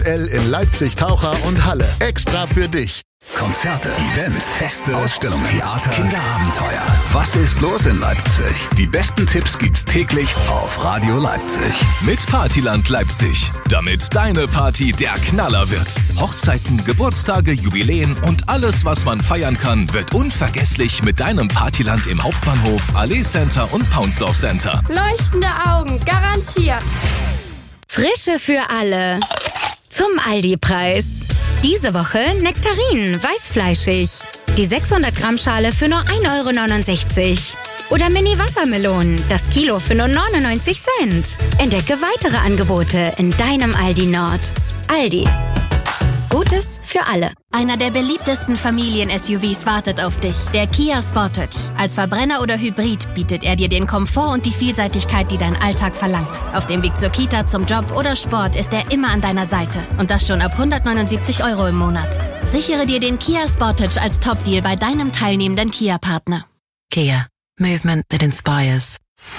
in Leipzig, Taucher und Halle. Extra für dich. Konzerte, Events, Feste, Ausstellungen, Theater, Kinderabenteuer. Was ist los in Leipzig? Die besten Tipps gibt's täglich auf Radio Leipzig. Mit Partyland Leipzig. Damit deine Party der Knaller wird. Hochzeiten, Geburtstage, Jubiläen und alles, was man feiern kann, wird unvergesslich mit deinem Partyland im Hauptbahnhof, Allee Center und Paunsdorf Center. Leuchtende Augen, garantiert. Frische für alle. Zum Aldi-Preis. Diese Woche Nektarinen, weißfleischig. Die 600 Gramm Schale für nur 1,69 €. Oder Mini-Wassermelonen, das Kilo für nur 99 Cent. Entdecke weitere Angebote in deinem Aldi Nord. Aldi. Gutes für alle. Einer der beliebtesten Familien-SUVs wartet auf dich. Der Kia Sportage. Als Verbrenner oder Hybrid bietet er dir den Komfort und die Vielseitigkeit, die dein Alltag verlangt. Auf dem Weg zur Kita, zum Job oder Sport ist er immer an deiner Seite. Und das schon ab 179 € im Monat. Sichere dir den Kia Sportage als Top-Deal bei deinem teilnehmenden Kia-Partner. Kia. Movement that inspires.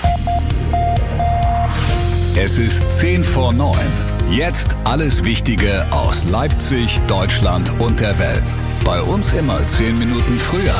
Es ist 10 vor 9. Jetzt alles Wichtige aus Leipzig, Deutschland und der Welt. Bei uns immer 10 Minuten früher.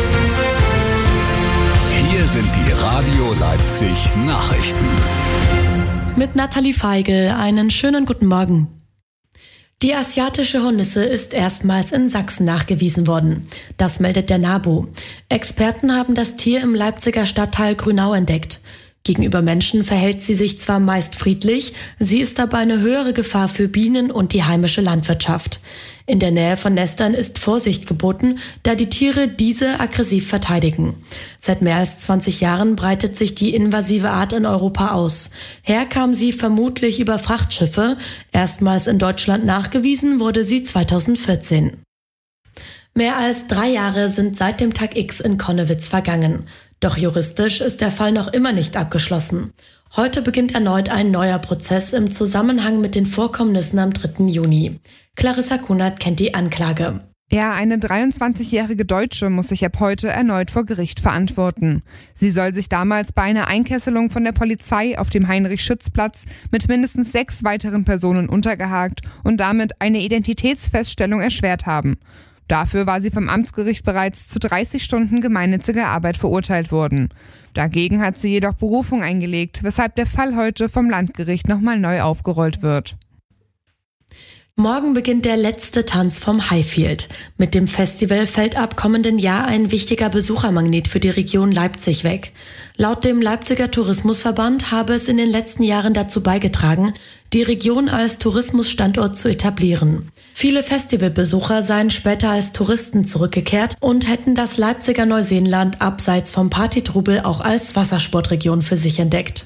Hier sind die Radio Leipzig Nachrichten. Mit Nathalie Feigl einen schönen guten Morgen. Die asiatische Hornisse ist erstmals in Sachsen nachgewiesen worden. Das meldet der NABU. Experten haben das Tier im Leipziger Stadtteil Grünau entdeckt. Gegenüber Menschen verhält sie sich zwar meist friedlich, sie ist aber eine höhere Gefahr für Bienen und die heimische Landwirtschaft. In der Nähe von Nestern ist Vorsicht geboten, da die Tiere diese aggressiv verteidigen. Seit mehr als 20 Jahren breitet sich die invasive Art in Europa aus. Herkam sie vermutlich über Frachtschiffe. Erstmals in Deutschland nachgewiesen wurde sie 2014. Mehr als 3 Jahre sind seit dem Tag X in Connewitz vergangen. Doch juristisch ist der Fall noch immer nicht abgeschlossen. Heute beginnt erneut ein neuer Prozess im Zusammenhang mit den Vorkommnissen am 3. Juni. Clarissa Kunert kennt die Anklage. Ja, eine 23-jährige Deutsche muss sich ab heute erneut vor Gericht verantworten. Sie soll sich damals bei einer Einkesselung von der Polizei auf dem Heinrich-Schütz-Platz mit mindestens 6 weiteren Personen untergehakt und damit eine Identitätsfeststellung erschwert haben. Dafür war sie vom Amtsgericht bereits zu 30 Stunden gemeinnütziger Arbeit verurteilt worden. Dagegen hat sie jedoch Berufung eingelegt, weshalb der Fall heute vom Landgericht nochmal neu aufgerollt wird. Morgen beginnt der letzte Tanz vom Highfield. Mit dem Festival fällt ab kommenden Jahr ein wichtiger Besuchermagnet für die Region Leipzig weg. Laut dem Leipziger Tourismusverband habe es in den letzten Jahren dazu beigetragen, die Region als Tourismusstandort zu etablieren. Viele Festivalbesucher seien später als Touristen zurückgekehrt und hätten das Leipziger Neuseenland abseits vom Partytrubel auch als Wassersportregion für sich entdeckt.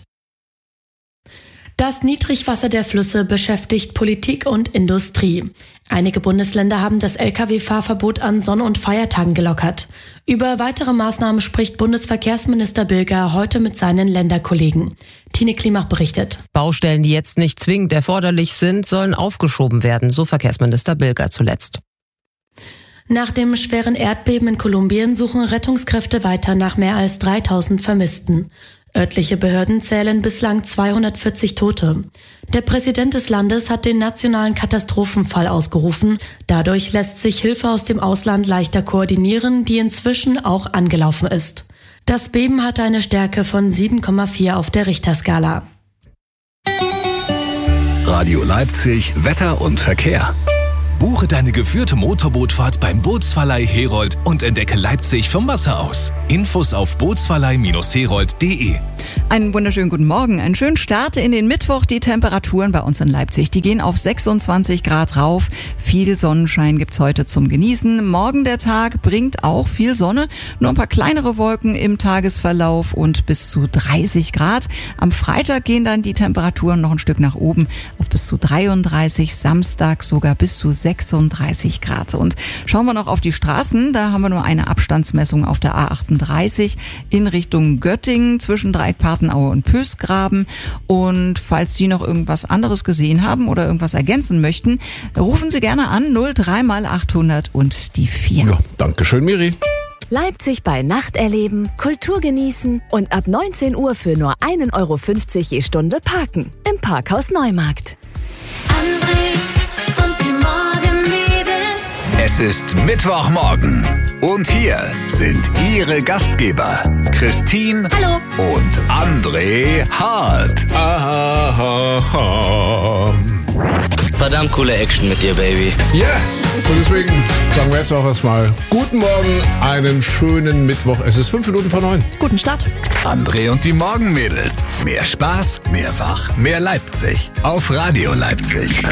Das Niedrigwasser der Flüsse beschäftigt Politik und Industrie. Einige Bundesländer haben das Lkw-Fahrverbot an Sonn- und Feiertagen gelockert. Über weitere Maßnahmen spricht Bundesverkehrsminister Bilger heute mit seinen Länderkollegen. Tine Klimach berichtet. Baustellen, die jetzt nicht zwingend erforderlich sind, sollen aufgeschoben werden, so Verkehrsminister Bilger zuletzt. Nach dem schweren Erdbeben in Kolumbien suchen Rettungskräfte weiter nach mehr als 3000 Vermissten. Örtliche Behörden zählen bislang 240 Tote. Der Präsident des Landes hat den nationalen Katastrophenfall ausgerufen. Dadurch lässt sich Hilfe aus dem Ausland leichter koordinieren, die inzwischen auch angelaufen ist. Das Beben hatte eine Stärke von 7,4 auf der Richterskala. Radio Leipzig, Wetter und Verkehr. Buche deine geführte Motorbootfahrt beim Bootsverleih Herold und entdecke Leipzig vom Wasser aus. Infos auf bootsverleih-herold.de. Einen wunderschönen guten Morgen, einen schönen Start in den Mittwoch. Die Temperaturen bei uns in Leipzig, die gehen auf 26 Grad rauf. Viel Sonnenschein gibt's heute zum Genießen. Morgen der Tag bringt auch viel Sonne, nur ein paar kleinere Wolken im Tagesverlauf und bis zu 30 Grad. Am Freitag gehen dann die Temperaturen noch ein Stück nach oben auf bis zu 33, Samstag sogar bis zu 36 Grad. Und schauen wir noch auf die Straßen, da haben wir nur eine Abstandsmessung auf der A38 in Richtung Göttingen zwischen Dreieckpartenaue und Pösgraben. Und falls Sie noch irgendwas anderes gesehen haben oder irgendwas ergänzen möchten, rufen Sie gerne an 03 mal 800 und die 4. Ja, danke schön, Miri. Leipzig bei Nacht erleben, Kultur genießen und ab 19 Uhr für nur 1,50 € je Stunde parken. Im Parkhaus Neumarkt. André Es ist Mittwochmorgen und hier sind Ihre Gastgeber Christine Hallo. und André Hart. Verdammt coole Action mit dir, Baby. Ja, und deswegen sagen wir jetzt auch erstmal guten Morgen, einen schönen Mittwoch. Es ist 5 Minuten vor 9. Guten Start. André und die Morgenmädels. Mehr Spaß, mehr Wach, mehr Leipzig. Auf Radio Leipzig.